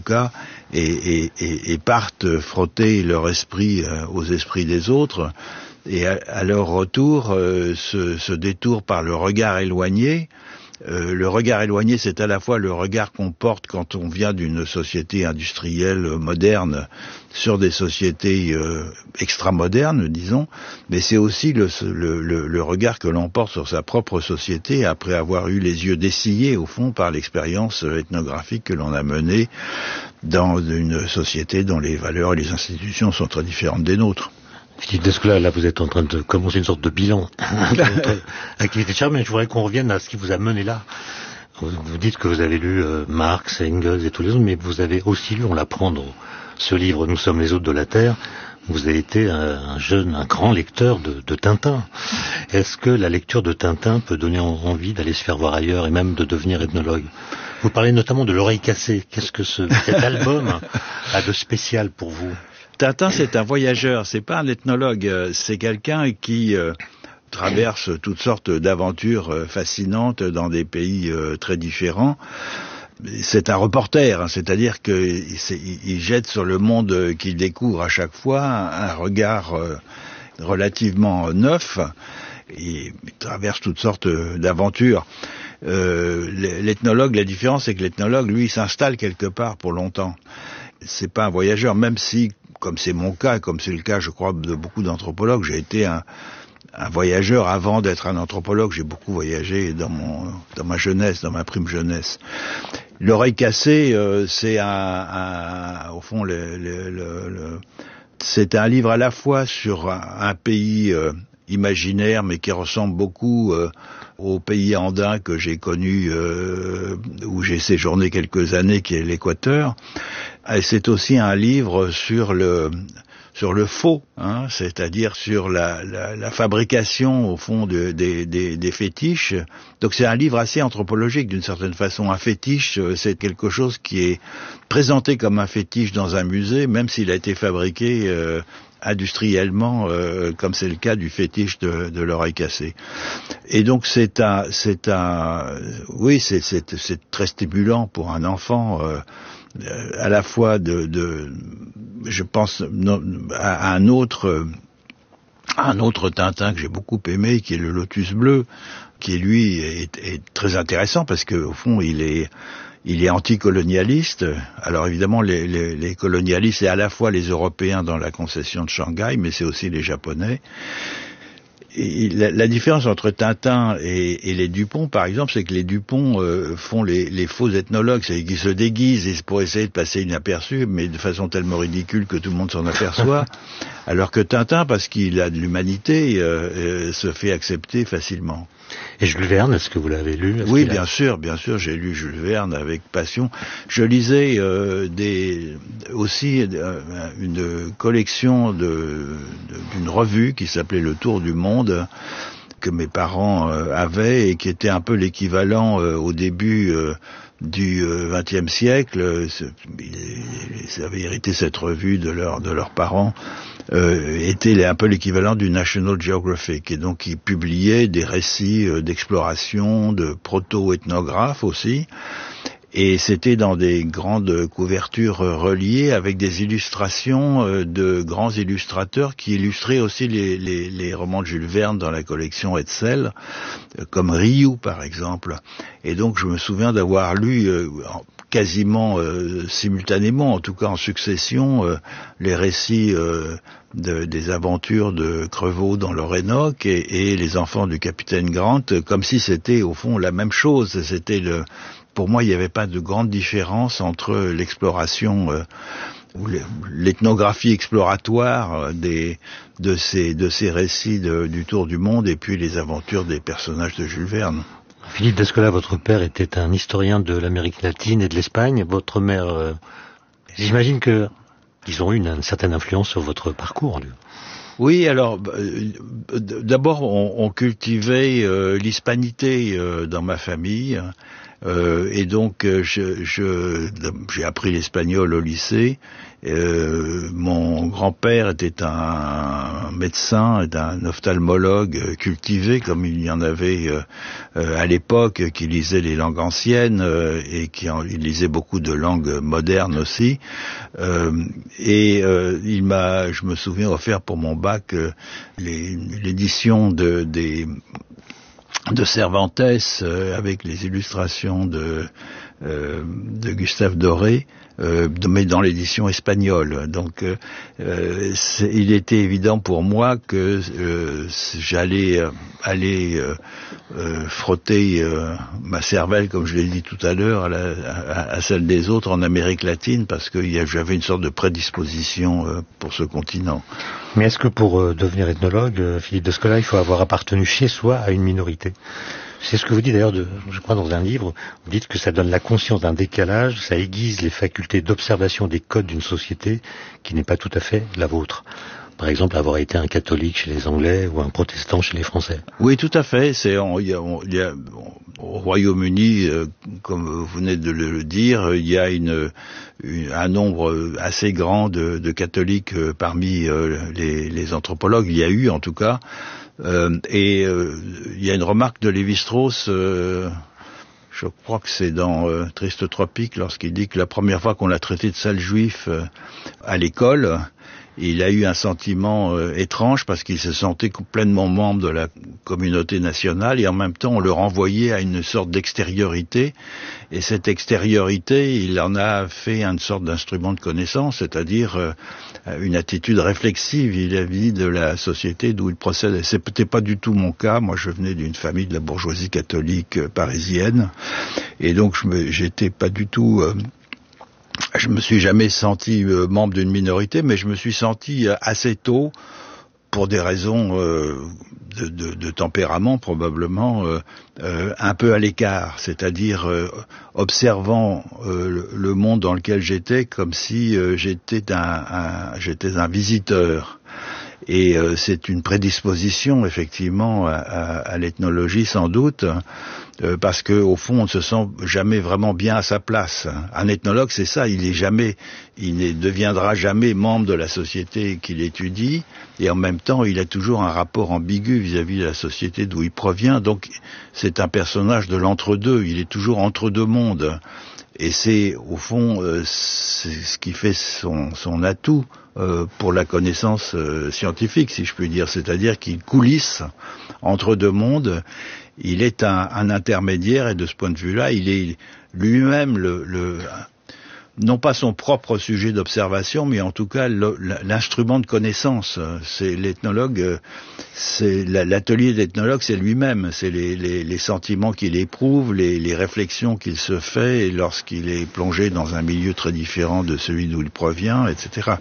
cas, et partent frotter leur esprit aux esprits des autres, et à leur retour se détourent par le regard éloigné. Le regard éloigné, c'est à la fois le regard qu'on porte quand on vient d'une société industrielle moderne sur des sociétés extra-modernes, disons, mais c'est aussi le regard que l'on porte sur sa propre société après avoir eu les yeux dessillés, au fond, par l'expérience ethnographique que l'on a menée dans une société dont les valeurs et les institutions sont très différentes des nôtres. Philippe Descola, là, vous êtes en train de commencer une sorte de bilan de votre activité de chercheur, mais je voudrais qu'on revienne à ce qui vous a mené là. Vous dites que vous avez lu Marx, Engels et tous les autres, mais vous avez aussi lu, on l'apprend dans ce livre « Nous sommes les hôtes de la Terre », vous avez été un grand lecteur de Tintin. Est-ce que la lecture de Tintin peut donner envie d'aller se faire voir ailleurs et même de devenir ethnologue? Vous parlez notamment de L'Oreille cassée. Qu'est-ce que cet album a de spécial pour vous? Tintin, c'est un voyageur, c'est pas un ethnologue, c'est quelqu'un qui traverse toutes sortes d'aventures fascinantes dans des pays très différents. C'est un reporter, c'est-à-dire qu'il jette sur le monde qu'il découvre à chaque fois un regard relativement neuf, et il traverse toutes sortes d'aventures. L'ethnologue, la différence, c'est que l'ethnologue, lui, il s'installe quelque part pour longtemps. C'est pas un voyageur, même si, comme c'est mon cas, comme c'est le cas, je crois, de beaucoup d'anthropologues, j'ai été un voyageur avant d'être un anthropologue. J'ai beaucoup voyagé dans ma jeunesse, dans ma prime jeunesse. L'Oreille cassée, c'est au fond, c'est un livre à la fois sur un pays imaginaire, mais qui ressemble beaucoup au pays andin que j'ai connu, où j'ai séjourné quelques années, qui est l'Équateur. Et c'est aussi un livre sur le faux, c'est-à-dire sur la fabrication, au fond, des fétiches. Donc c'est un livre assez anthropologique, d'une certaine façon. Un fétiche, c'est quelque chose qui est présenté comme un fétiche dans un musée, même s'il a été fabriqué industriellement, comme c'est le cas du fétiche de l'oreille cassée. Et donc c'est très stimulant pour un enfant, à la fois je pense à un autre Tintin que j'ai beaucoup aimé, qui est le Lotus bleu, qui lui est très intéressant parce que au fond il est anticolonialiste. Alors évidemment les colonialistes, c'est à la fois les Européens dans la concession de Shanghai, mais c'est aussi les Japonais. Et la différence entre Tintin et les Dupont, par exemple, c'est que les Dupont font les faux ethnologues, c'est-à-dire qu'ils se déguisent pour essayer de passer inaperçus, mais de façon tellement ridicule que tout le monde s'en aperçoit, alors que Tintin, parce qu'il a de l'humanité, se fait accepter facilement. Et Jules Verne, est-ce que vous l'avez lu? Oui, bien sûr, j'ai lu Jules Verne avec passion. Je lisais aussi une collection d'une revue qui s'appelait Le Tour du Monde, que mes parents avaient et qui était un peu l'équivalent au début du XXe siècle. Ils avaient hérité cette revue de leurs parents. Était un peu l'équivalent du National Geographic, et donc qui publiait des récits d'exploration, de proto-ethnographes aussi, et c'était dans des grandes couvertures reliées avec des illustrations de grands illustrateurs qui illustraient aussi les romans de Jules Verne dans la collection Hetzel, comme Rioux par exemple. Et donc je me souviens d'avoir lu quasiment simultanément, en tout cas en succession, les récits des aventures de Crevaux dans l'Orénoque et les enfants du capitaine Grant, comme si c'était au fond la même chose. Pour moi, il n'y avait pas de grande différence entre l'exploration ou l'ethnographie exploratoire de ces récits du Tour du Monde et puis les aventures des personnages de Jules Verne. Philippe Descola, votre père était un historien de l'Amérique latine et de l'Espagne. Votre mère, j'imagine qu'ils ont eu une certaine influence sur votre parcours. Oui, alors d'abord on cultivait l'hispanité dans ma famille. Et donc j'ai appris l'espagnol au lycée. Mon grand-père était un médecin, un ophtalmologue cultivé, comme il y en avait à l'époque, qui lisait les langues anciennes et il lisait beaucoup de langues modernes aussi. Il m'a, je me souviens, offert pour mon bac l'édition de Cervantes avec les illustrations de Gustave Doré, mais dans l'édition espagnole. Donc il était évident pour moi que j'allais aller frotter ma cervelle, comme je l'ai dit tout à l'heure, à celle des autres en Amérique latine, parce que j'avais une sorte de prédisposition pour ce continent. Mais est-ce que pour devenir ethnologue, Philippe Descola, il faut avoir appartenu chez soi à une minorité ? C'est ce que vous dites d'ailleurs, je crois, dans un livre. Vous dites que ça donne la conscience d'un décalage, ça aiguise les facultés d'observation des codes d'une société qui n'est pas tout à fait la vôtre. Par exemple, avoir été un catholique chez les Anglais ou un protestant chez les Français. Oui, tout à fait. Il y a au Royaume-Uni, comme vous venez de le dire, il y a un nombre assez grand de catholiques parmi les anthropologues. Il y a eu, en tout cas. Il y a une remarque de Lévi-Strauss, je crois que c'est dans Triste Tropique, lorsqu'il dit que la première fois qu'on l'a traité de sale juif à l'école, il a eu un sentiment étrange parce qu'il se sentait pleinement membre de la communauté nationale et en même temps on le renvoyait à une sorte d'extériorité, et cette extériorité il en a fait une sorte d'instrument de connaissance, c'est-à-dire une attitude réflexive vis-à-vis de la société d'où il procède. C'était pas du tout mon cas. Moi je venais d'une famille de la bourgeoisie catholique parisienne et donc j'étais pas du tout je me suis jamais senti membre d'une minorité, mais je me suis senti assez tôt, pour des raisons de tempérament probablement, un peu à l'écart, c'est-à-dire observant le monde dans lequel j'étais comme si j'étais un visiteur. Et c'est une prédisposition effectivement à l'ethnologie sans doute, parce que au fond on ne se sent jamais vraiment bien à sa place. Un ethnologue c'est ça, il ne deviendra jamais membre de la société qu'il étudie, et en même temps il a toujours un rapport ambigu vis-à-vis de la société d'où il provient, donc c'est un personnage de l'entre-deux, il est toujours entre deux mondes. Et c'est, au fond, c'est ce qui fait son atout pour la connaissance scientifique, si je puis dire. C'est-à-dire qu'il coulisse entre deux mondes. Il est un intermédiaire, et de ce point de vue-là, il est lui-même non pas son propre sujet d'observation, mais en tout cas l'instrument de connaissance. C'est l'ethnologue, c'est l'atelier d'ethnologue, c'est lui-même, c'est les sentiments qu'il éprouve, les réflexions qu'il se fait lorsqu'il est plongé dans un milieu très différent de celui d'où il provient, etc.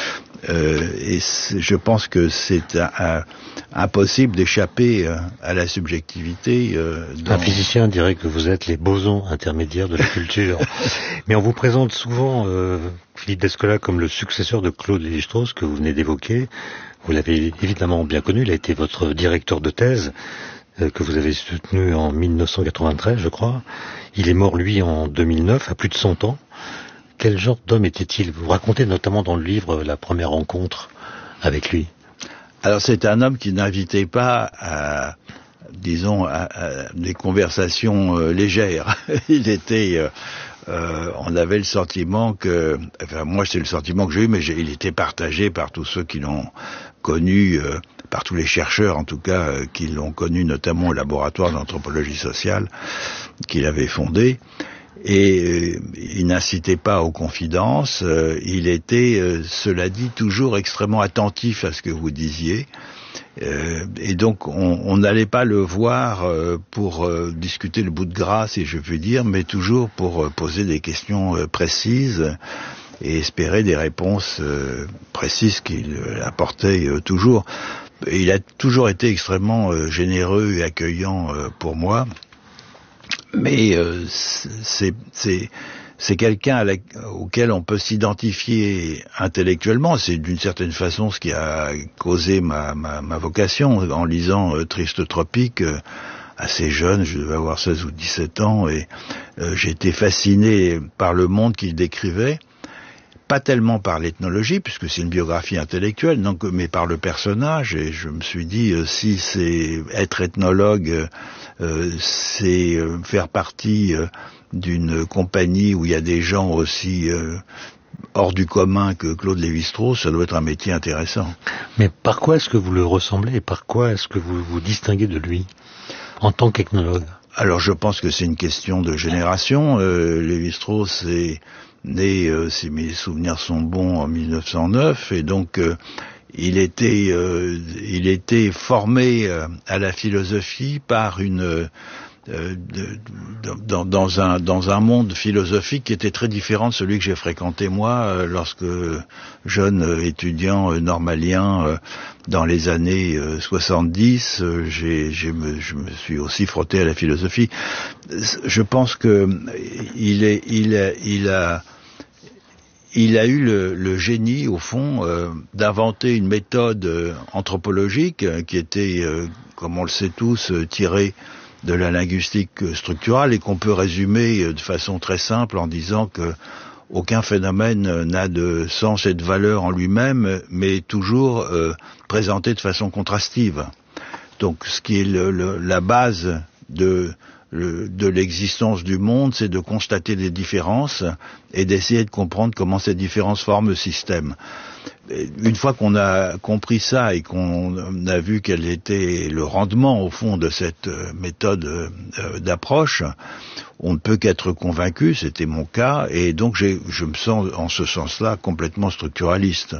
Je pense que c'est impossible d'échapper à la subjectivité. Un physicien dirait que vous êtes les bosons intermédiaires de la culture. Mais on vous présente souvent Philippe Descola comme le successeur de Claude Lévi-Strauss que vous venez d'évoquer. Vous l'avez évidemment bien connu, il a été votre directeur de thèse que vous avez soutenu en 1993, je crois. Il est mort, lui, en 2009, à plus de 100 ans. Quel genre d'homme était-il ? Vous racontez notamment dans le livre la première rencontre avec lui. Alors c'est un homme qui n'invitait pas à des conversations légères. Il était... on avait le sentiment que... Enfin, moi, c'est le sentiment que j'ai eu, mais il était partagé par tous ceux qui l'ont connu, par tous les chercheurs, en tout cas, qui l'ont connu, notamment au laboratoire d'anthropologie sociale qu'il avait fondé. Et il n'incitait pas aux confidences, il était, cela dit, toujours extrêmement attentif à ce que vous disiez. Et donc on n'allait pas le voir pour discuter le bout de gras, si je puis dire, mais toujours pour poser des questions précises et espérer des réponses précises qu'il apportait toujours. Et il a toujours été extrêmement généreux et accueillant pour moi. Mais c'est quelqu'un auquel on peut s'identifier intellectuellement. C'est d'une certaine façon ce qui a causé ma vocation en lisant Triste Tropique. assez jeune, je devais avoir 16 ou 17 ans, et j'ai été fasciné par le monde qu'il décrivait. Pas tellement par l'ethnologie, puisque c'est une biographie intellectuelle, donc, mais par le personnage, et je me suis dit, si c'est être ethnologue, c'est faire partie d'une compagnie où il y a des gens aussi hors du commun que Claude Lévi-Strauss, ça doit être un métier intéressant. Mais par quoi est-ce que vous le ressemblez et par quoi est-ce que vous vous distinguez de lui en tant qu'ethnologue? Alors je pense que c'est une question de génération. Lévi-Strauss est né, si mes souvenirs sont bons, en 1909, et donc il était formé à la philosophie par dans un monde philosophique qui était très différent de celui que j'ai fréquenté moi lorsque jeune étudiant normalien dans les années 70. Je me suis aussi frotté à la philosophie. Je pense que il a eu le génie, au fond, d'inventer une méthode anthropologique qui était, comme on le sait tous, tirée de la linguistique structurale et qu'on peut résumer de façon très simple en disant que aucun phénomène n'a de sens et de valeur en lui-même, mais toujours présenté de façon contrastive. Donc, ce qui est la base de l'existence du monde, c'est de constater des différences et d'essayer de comprendre comment ces différences forment le système. Une fois qu'on a compris ça et qu'on a vu quel était le rendement au fond de cette méthode d'approche, on ne peut qu'être convaincu, c'était mon cas, et donc je me sens en ce sens-là complètement structuraliste.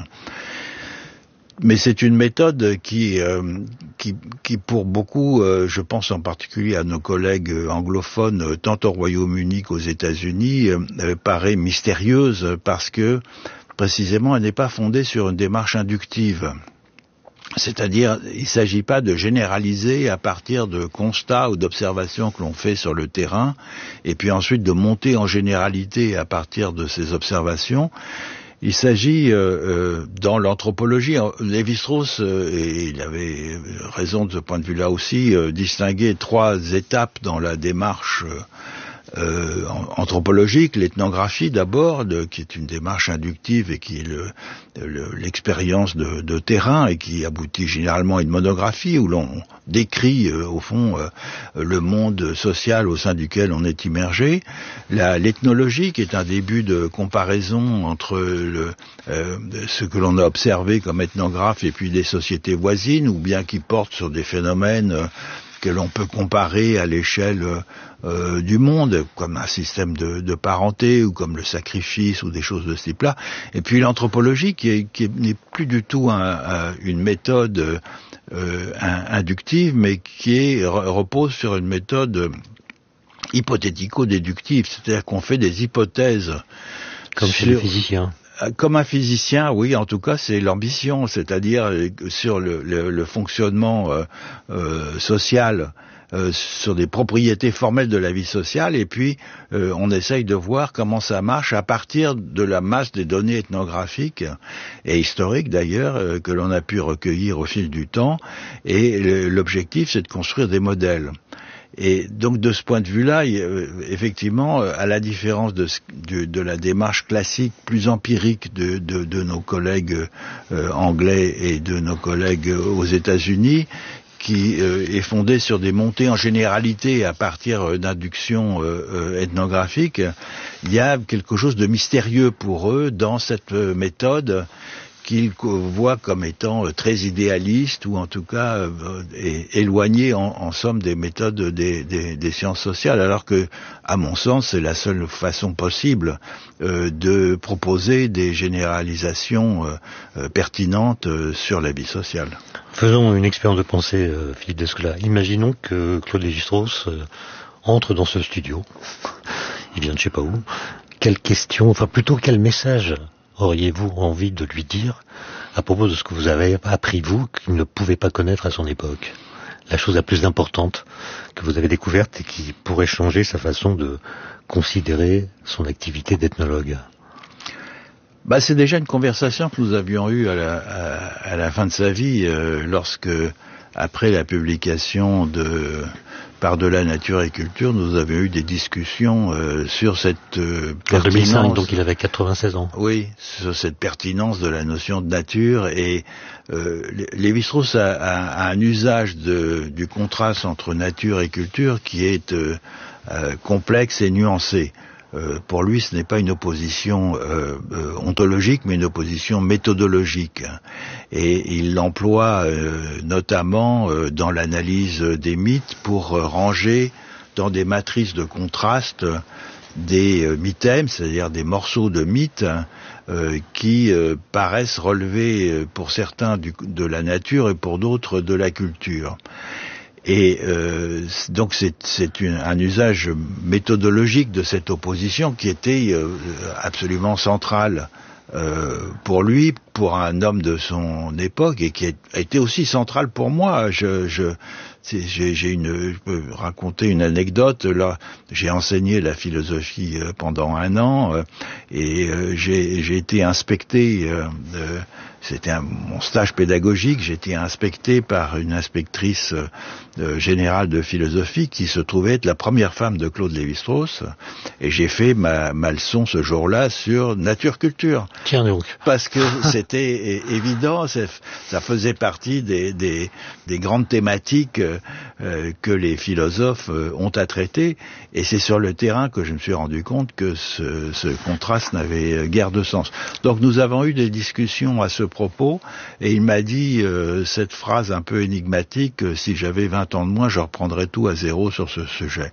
Mais c'est une méthode qui pour beaucoup, je pense en particulier à nos collègues anglophones, tant au Royaume-Uni qu'aux États-Unis, paraît mystérieuse parce que, précisément, elle n'est pas fondée sur une démarche inductive. C'est-à-dire, il ne s'agit pas de généraliser à partir de constats ou d'observations que l'on fait sur le terrain, et puis ensuite de monter en généralité à partir de ces observations. Il s'agit, dans l'anthropologie, Lévi-Strauss, et il avait raison de ce point de vue-là aussi, distinguer 3 étapes dans la démarche anthropologique. L'ethnographie d'abord, qui est une démarche inductive et qui est l'expérience de terrain et qui aboutit généralement à une monographie où l'on décrit au fond le monde social au sein duquel on est immergé. L'ethnologie qui est un début de comparaison entre ce que l'on a observé comme ethnographe et puis des sociétés voisines, ou bien qui porte sur des phénomènes que l'on peut comparer à l'échelle du monde, comme un système de parenté, ou comme le sacrifice, ou des choses de ce type-là. Et puis l'anthropologie, qui n'est plus du tout une méthode inductive, mais qui repose sur une méthode hypothético-déductive, c'est-à-dire qu'on fait des hypothèses. Comme chez le physicien. Comme un physicien, oui, en tout cas, c'est l'ambition, c'est-à-dire sur le fonctionnement social, sur des propriétés formelles de la vie sociale, et puis on essaye de voir comment ça marche à partir de la masse des données ethnographiques et historiques d'ailleurs que l'on a pu recueillir au fil du temps, et l'objectif c'est de construire des modèles. Et donc de ce point de vue-là, effectivement, à la différence de la démarche classique plus empirique de nos collègues anglais et de nos collègues aux États-Unis, qui est fondée sur des montées en généralité à partir d'inductions ethnographiques, il y a quelque chose de mystérieux pour eux dans cette méthode qu'ils voient comme étant très idéaliste, ou en tout cas éloigné en somme des méthodes des sciences sociales, alors que, à mon sens, c'est la seule façon possible de proposer des généralisations pertinentes sur la vie sociale. Faisons une expérience de pensée, Philippe Descola. Imaginons que Claude Lévi-Strauss entre dans ce studio. Il vient de je sais pas où. Quelle question, enfin plutôt quel message auriez-vous envie de lui dire à propos de ce que vous avez appris, vous, qu'il ne pouvait pas connaître à son époque? La chose la plus importante que vous avez découverte et qui pourrait changer sa façon de considérer son activité d'ethnologue. C'est déjà une conversation que nous avions eue à la fin de sa vie, lorsque, après la publication de Par-delà nature et culture, nous avions eu des discussions sur cette pertinence. En 2005, donc il avait 96 ans. Oui, sur cette pertinence de la notion de nature. Et Lévi-Strauss a un usage du contraste entre nature et culture qui est complexe et nuancé. Pour lui, ce n'est pas une opposition ontologique, mais une opposition méthodologique. Et il l'emploie notamment dans l'analyse des mythes pour ranger dans des matrices de contraste des mythèmes, c'est-à-dire des morceaux de mythes qui paraissent relever pour certains de la nature et pour d'autres de la culture. Et donc c'est un usage méthodologique de cette opposition qui était absolument central pour lui, pour un homme de son époque, et qui a été aussi central pour moi. Je peux raconter une anecdote. Là, j'ai enseigné la philosophie pendant 1 an et j'ai été inspecté. C'était mon stage pédagogique. J'ai été inspecté par une inspectrice générale de philosophie qui se trouvait être la première femme de Claude Lévi-Strauss. Et j'ai fait ma leçon ce jour-là sur nature-culture. Tiens donc. Parce que c'était évident, ça faisait partie des grandes thématiques que les philosophes ont à traiter. Et c'est sur le terrain que je me suis rendu compte que ce contraste n'avait guère de sens. Donc nous avons eu des discussions à ce propos, et il m'a dit cette phrase un peu énigmatique: si j'avais 20 ans de moins, je reprendrais tout à zéro sur ce sujet.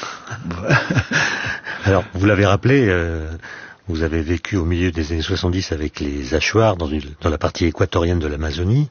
Alors, vous l'avez rappelé, vous avez vécu au milieu des années 70 avec les Achuars dans la partie équatorienne de l'Amazonie.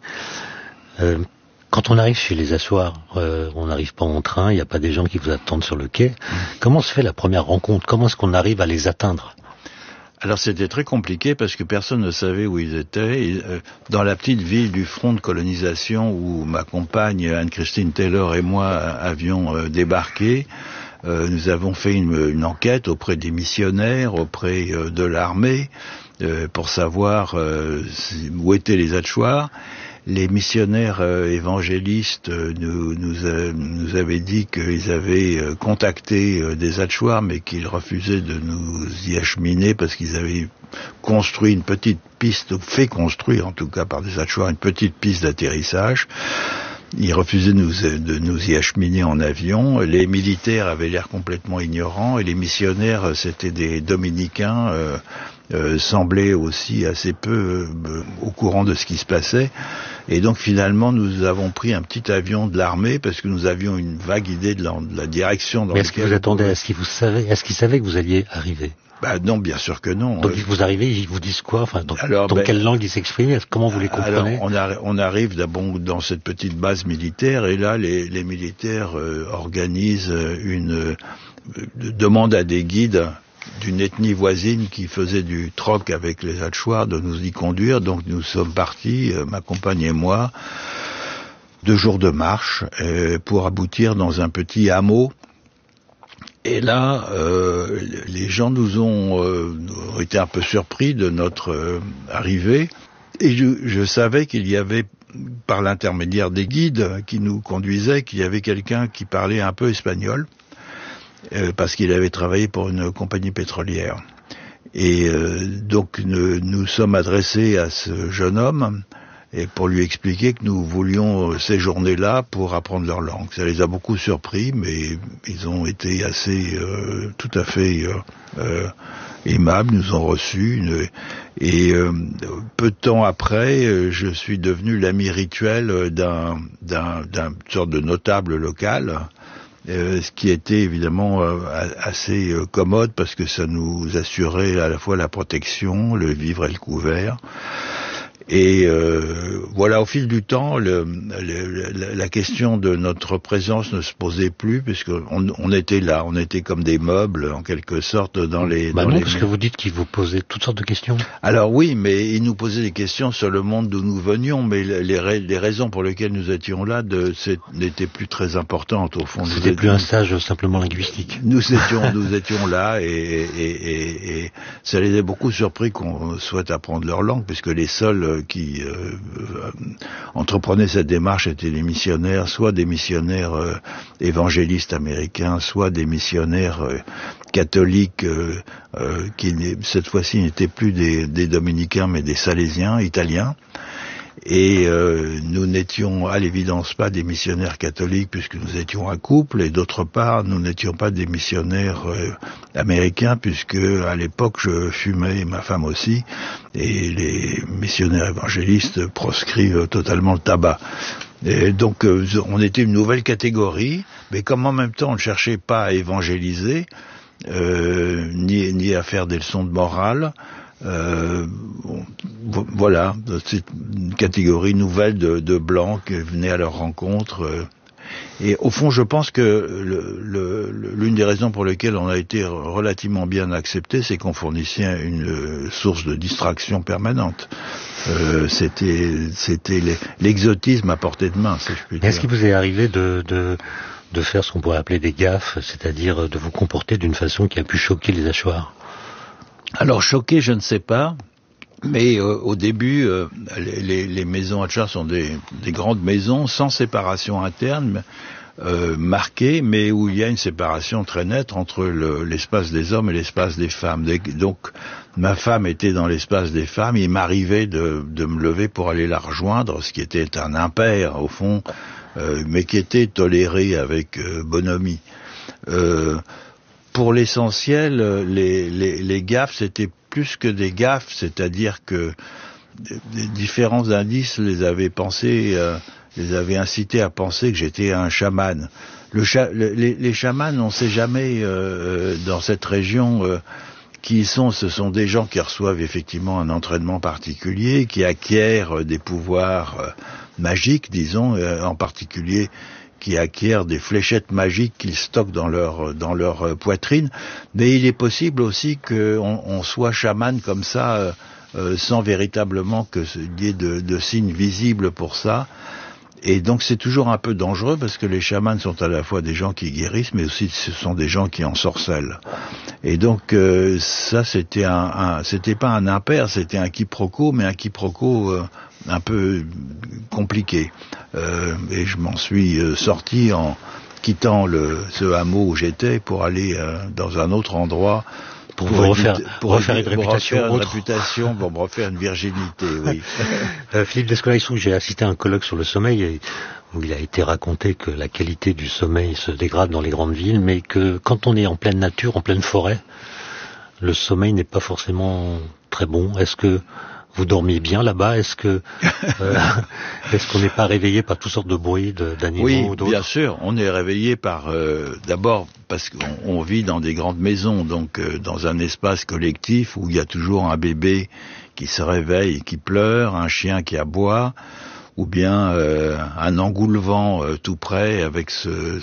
Quand on arrive chez les Achuars, on n'arrive pas en train, il n'y a pas des gens qui vous attendent sur le quai. Comment se fait la première rencontre? Comment est-ce qu'on arrive à les atteindre? Alors c'était très compliqué parce que personne ne savait où ils étaient. Et, dans la petite ville du front de colonisation où ma compagne Anne-Christine Taylor et moi avions débarqué, nous avons fait une enquête auprès des missionnaires, auprès de l'armée, pour savoir où étaient les Achuars. Les missionnaires évangélistes nous avaient dit qu'ils avaient contacté des Achuars, mais qu'ils refusaient de nous y acheminer parce qu'ils avaient construit une petite piste, fait construire en tout cas par des Achuars, une petite piste d'atterrissage. Ils refusaient de nous y acheminer en avion. Les militaires avaient l'air complètement ignorants, et les missionnaires, c'était des dominicains, semblaient aussi assez peu au courant de ce qui se passait. Et donc finalement, nous avons pris un petit avion de l'armée parce que nous avions une vague idée de la direction dans laquelle... Mais est-ce que vous attendez, est-ce qu'ils savaient que vous alliez arriver? Non, bien sûr que non. Donc vous arrivez, ils vous disent quoi? Enfin, dans quelle langue ils s'expriment? Comment vous les comprenez? Alors, on arrive dans cette petite base militaire, et là, les militaires organisent une demande à des guides d'une ethnie voisine qui faisait du troc avec les Achuars de nous y conduire. Donc nous sommes partis, ma compagne et moi, 2 jours de marche pour aboutir dans un petit hameau. Et là, les gens nous ont été un peu surpris de notre arrivée, et je savais qu'il y avait, par l'intermédiaire des guides qui nous conduisaient, qu'il y avait quelqu'un qui parlait un peu espagnol, parce qu'il avait travaillé pour une compagnie pétrolière. Et donc nous sommes adressés à ce jeune homme, et pour lui expliquer que nous voulions séjourner là pour apprendre leur langue. Ça les a beaucoup surpris, mais ils ont été assez tout à fait aimables, nous ont reçus. Et peu de temps après, je suis devenu l'ami rituel d'un sorte de notable local, ce qui était évidemment assez commode parce que ça nous assurait à la fois la protection, le vivre et le couvert. Et voilà, au fil du temps, la question de notre présence ne se posait plus, puisqu'on était là, on était comme des meubles, en quelque sorte, dans les... parce que vous dites qu'ils vous posaient toutes sortes de questions. Alors oui, mais ils nous posaient des questions sur le monde d'où nous venions, mais les raisons pour lesquelles nous étions là n'étaient plus très importantes, au fond. C'était plus un stage simplement linguistique. Nous étions là, et ça les a beaucoup surpris qu'on souhaite apprendre leur langue, puisque les seuls qui entreprenaient cette démarche étaient des missionnaires, soit des missionnaires évangélistes américains, soit des missionnaires catholiques qui cette fois-ci n'étaient plus des dominicains mais des salésiens italiens. Et nous n'étions à l'évidence pas des missionnaires catholiques puisque nous étions un couple, et d'autre part nous n'étions pas des missionnaires américains puisque à l'époque je fumais, ma femme aussi, et les missionnaires évangélistes proscrivent totalement le tabac. Et donc on était une nouvelle catégorie, mais comme en même temps on ne cherchait pas à évangéliser, ni à faire des leçons de morale, voilà, c'est une catégorie nouvelle de blancs qui venaient à leur rencontre. Et au fond, je pense que l'une des raisons pour lesquelles on a été relativement bien accepté, c'est qu'on fournissait une source de distraction permanente. C'était l'exotisme à portée de main, si je puis dire. Est-ce qu'il vous est arrivé de faire ce qu'on pourrait appeler des gaffes, c'est-à-dire de vous comporter d'une façon qui a pu choquer les hachoirs? Alors choqué, je ne sais pas, mais au début, les maisons Hatchard sont des grandes maisons sans séparation interne marquée, mais où il y a une séparation très nette entre l'espace des hommes et l'espace des femmes. Donc ma femme était dans l'espace des femmes, il m'arrivait de me lever pour aller la rejoindre, ce qui était un impair au fond, mais qui était toléré avec bonhomie. Pour l'essentiel, les gaffes, c'était plus que des gaffes, c'est-à-dire que des différents indices les avaient incités à penser que j'étais un chaman. Les chamans, on ne sait jamais dans cette région qui ils sont. Ce sont des gens qui reçoivent effectivement un entraînement particulier, qui acquièrent des pouvoirs magiques, disons, en particulier qui acquièrent des fléchettes magiques qu'ils stockent dans leur poitrine, mais il est possible aussi qu'on soit chaman comme ça, sans véritablement qu'il y ait de signes visibles pour ça. Et donc c'est toujours un peu dangereux parce que les chamans sont à la fois des gens qui guérissent, mais aussi ce sont des gens qui ensorcellent. Et donc ça c'était c'était pas un impair, c'était un quiproquo, mais un quiproquo un peu compliqué. Et je m'en suis sorti en quittant ce hameau où j'étais pour aller dans un autre endroit. Pour refaire une réputation, pour me refaire une virginité, oui. Philippe Descola-Issou, j'ai assisté à un colloque sur le sommeil où il a été raconté que la qualité du sommeil se dégrade dans les grandes villes, mais que quand on est en pleine nature, en pleine forêt, le sommeil n'est pas forcément très bon. Est-ce que vous dormiez bien là-bas? Est-ce qu'on n'est pas réveillé par toutes sortes de bruits d'animaux? Oui, d'autres? Bien sûr, on est réveillé par d'abord parce qu'on vit dans des grandes maisons, donc dans un espace collectif où il y a toujours un bébé qui se réveille et qui pleure, un chien qui aboie, ou bien un engoulevent tout près avec ce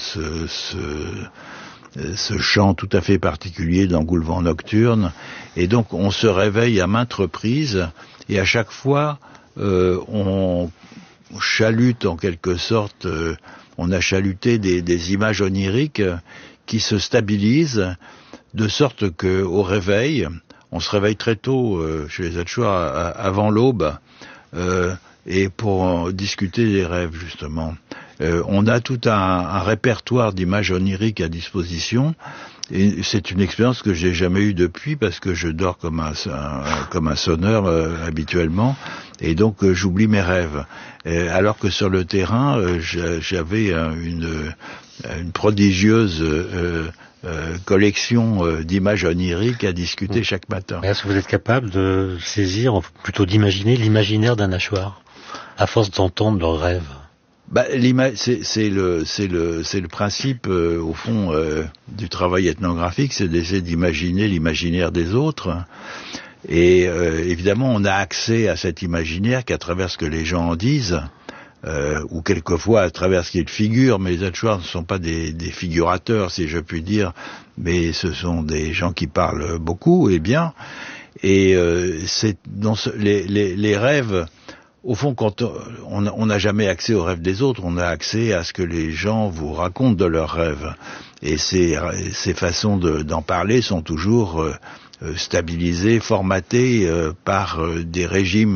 chant tout à fait particulier d'engoulevent nocturne. Et donc on se réveille à maintes reprises, et à chaque fois on chalute en quelque sorte, on a chaluté des images oniriques qui se stabilisent, de sorte que au réveil, on se réveille très tôt chez les Hatchoirs avant l'aube, et pour discuter des rêves justement. On a tout un répertoire d'images oniriques à disposition, et c'est une expérience que j'ai jamais eue depuis parce que je dors comme un sonneur habituellement, et donc j'oublie mes rêves. Alors que sur le terrain, j'avais une prodigieuse collection d'images oniriques à discuter chaque matin. Est-ce que vous êtes capable de saisir, plutôt d'imaginer l'imaginaire d'un hachoir, à force d'entendre leurs rêves? C'est le principe au fond du travail ethnographique, c'est d'essayer d'imaginer l'imaginaire des autres. Et évidemment, on a accès à cet imaginaire qu'à travers ce que les gens en disent, ou quelquefois à travers ce qu'ils figurent. Mais les Hatchoirs ne sont pas des figurateurs, si je puis dire, mais ce sont des gens qui parlent beaucoup et bien. Et c'est dans les rêves. Au fond, quand on n'a jamais accès aux rêves des autres, on a accès à ce que les gens vous racontent de leurs rêves. Et ces façons d'en parler sont toujours stabilisées, formatées par des régimes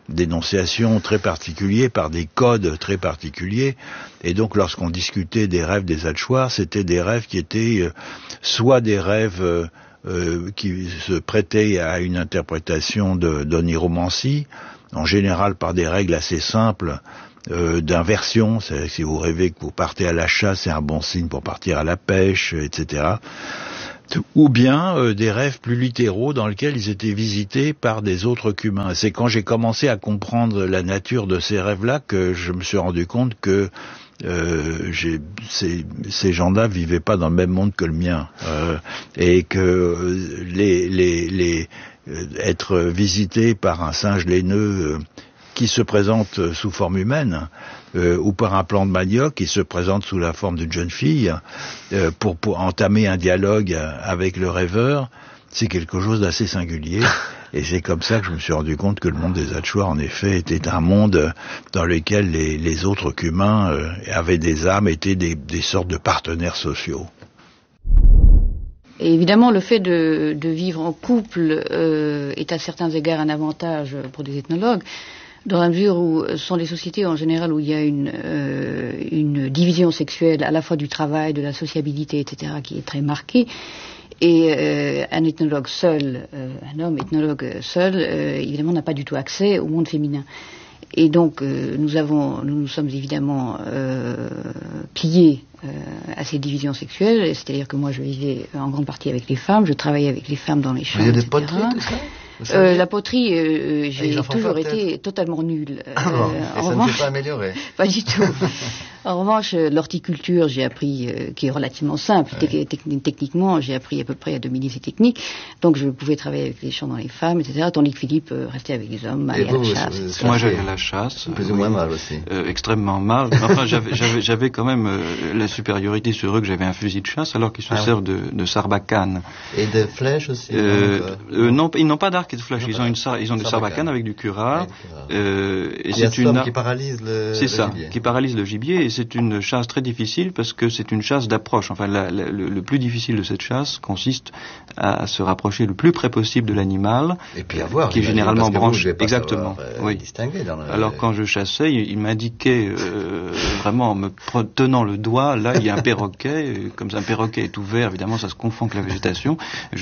d'énonciation très particuliers, par des codes très particuliers. Et donc, lorsqu'on discutait des rêves des Hatchoirs, c'était des rêves qui étaient soit des rêves qui se prêtaient à une interprétation d'oniromancie, en général par des règles assez simples d'inversion. C'est-à-dire que si vous rêvez que vous partez à la chasse, c'est un bon signe pour partir à la pêche, etc. Ou bien des rêves plus littéraux dans lesquels ils étaient visités par des autres qu'humains. C'est quand j'ai commencé à comprendre la nature de ces rêves-là que je me suis rendu compte que ces gens-là vivaient pas dans le même monde que le mien, et que être visité par un singe laineux qui se présente sous forme humaine, ou par un plan de manioc qui se présente sous la forme d'une jeune fille, pour entamer un dialogue avec le rêveur, c'est quelque chose d'assez singulier. Et c'est comme ça que je me suis rendu compte que le monde des Hatchoirs, en effet, était un monde dans lequel les autres qu'humains avaient des âmes, étaient des sortes de partenaires sociaux. Et évidemment, le fait de vivre en couple est à certains égards un avantage pour des ethnologues, dans la mesure où ce sont des sociétés en général où il y a une division sexuelle à la fois du travail, de la sociabilité, etc., qui est très marquée. Et un ethnologue seul, un homme ethnologue seul, évidemment, n'a pas du tout accès au monde féminin. Et donc, nous nous sommes évidemment pliés à ces divisions sexuelles. C'est-à-dire que moi, je vivais en grande partie avec les femmes, je travaillais avec les femmes dans les champs, etc. Des poteries, tout ça? La poterie, j'ai toujours été totalement nulle. Et ça ne s'est pas amélioré? Pas du tout. En revanche, l'horticulture, j'ai appris, qui est relativement simple. Ouais. Techniquement, j'ai appris à peu près à dominer ces techniques. Donc, je pouvais travailler avec les champs dans les femmes, etc. Tandis que Philippe restait avec les hommes, aller à la chasse. Moi, j'allais à la chasse. Plus ou moins mal aussi. Extrêmement mal. Enfin, j'avais quand même la supériorité sur eux, que j'avais un fusil de chasse, alors qu'ils se servent de sarbacane. Et de flèches aussi? Non, ils n'ont pas d'arc et de flèches. Ils ont des sarbacanes avec du curare. Et c'est une qui paralyse le gibier. C'est ça, qui paralyse le gibier. Et c'est une chasse très difficile parce que c'est une chasse d'approche. Enfin, le plus difficile de cette chasse consiste à se rapprocher le plus près possible de l'animal. Et puis à voir. Qui est généralement branché. Exactement. Oui. Alors quand je chassais, il m'indiquait vraiment en me tenant le doigt. Là, il y a un perroquet. Comme un perroquet est ouvert, évidemment, ça se confond avec la végétation.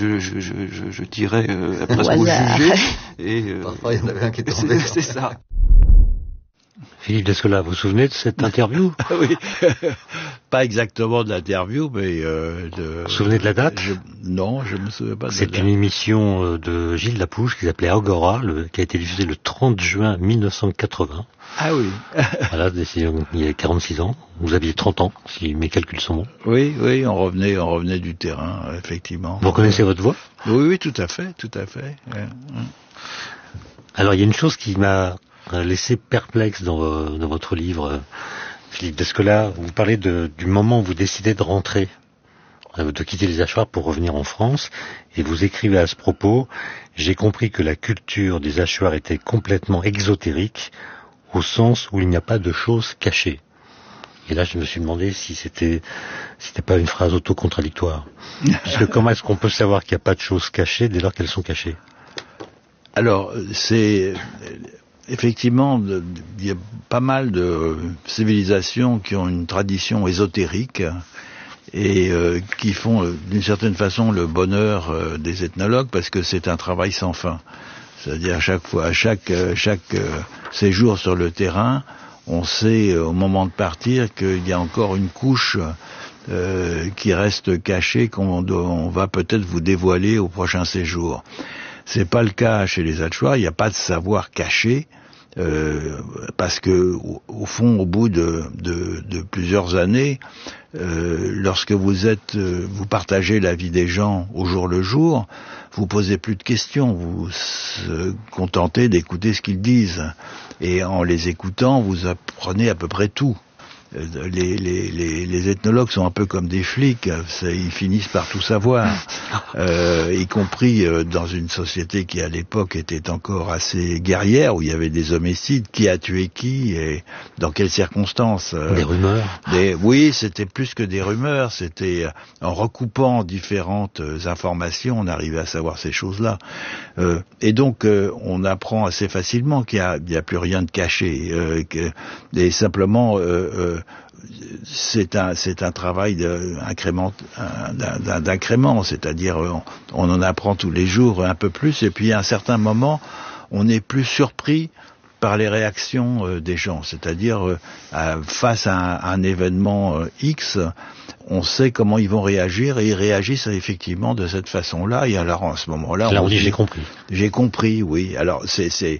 Je tirais presque au jugé. Et parfois, il y en avait un qui tombait. C'est ça. Philippe Descola, vous vous souvenez de cette interview? Oui, pas exactement de l'interview, mais Vous vous souvenez de la date? Non, je me souviens pas de la date. C'est une émission de Gilles Lapouche qui s'appelait Agora, qui a été diffusée le 30 juin 1980. Ah oui. Voilà, il y a 46 ans. Vous aviez 30 ans, si mes calculs sont bons. Oui, on revenait du terrain, effectivement. Vous reconnaissez votre voix? Oui, tout à fait. Alors, il y a une chose qui m'a laissé perplexe dans votre livre, Philippe Descola. Vous parlez du moment où vous décidez de rentrer, de quitter les Hatchoirs pour revenir en France, et vous écrivez à ce propos: j'ai compris que la culture des Hatchoirs était complètement exotérique, au sens où il n'y a pas de choses cachées. Et là, je me suis demandé si c'était pas une phrase autocontradictoire. Puisque comment est-ce qu'on peut savoir qu'il n'y a pas de choses cachées dès lors qu'elles sont cachées? Alors, c'est effectivement, il y a pas mal de civilisations qui ont une tradition ésotérique et qui font d'une certaine façon le bonheur des ethnologues, parce que c'est un travail sans fin. C'est-à-dire à chaque séjour sur le terrain, on sait au moment de partir qu'il y a encore une couche qui reste cachée, qu'on va peut-être vous dévoiler au prochain séjour. C'est pas le cas chez les Hatchoirs, il n'y a pas de savoir caché, parce que au fond, au bout de plusieurs années, lorsque vous partagez la vie des gens au jour le jour, vous posez plus de questions, vous se contentez d'écouter ce qu'ils disent, et en les écoutant, vous apprenez à peu près tout. les ethnologues sont un peu comme des flics, ils finissent par tout savoir, y compris dans une société qui à l'époque était encore assez guerrière, où il y avait des homicides, qui a tué qui et dans quelles circonstances. Des rumeurs. Oui, c'était plus que des rumeurs, c'était en recoupant différentes informations, on arrivait à savoir ces choses-là. Et donc on apprend assez facilement qu'il y a plus rien de caché, et simplement c'est un travail d'incrément, c'est-à-dire on en apprend tous les jours un peu plus, et puis à un certain moment on est plus surpris par les réactions des gens, c'est-à-dire face à un événement X, on sait comment ils vont réagir, et ils réagissent effectivement de cette façon-là. Et alors, en ce moment-là, on dit j'ai compris. J'ai compris, oui. Alors, c'est